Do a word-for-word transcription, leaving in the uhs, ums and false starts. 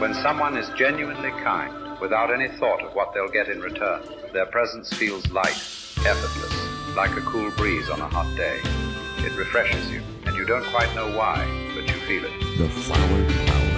When someone is genuinely kind, without any thought of what they'll get in return, their presence feels light, effortless, like a cool breeze on a hot day. It refreshes you, and you don't quite know why, but you feel it. The Flowered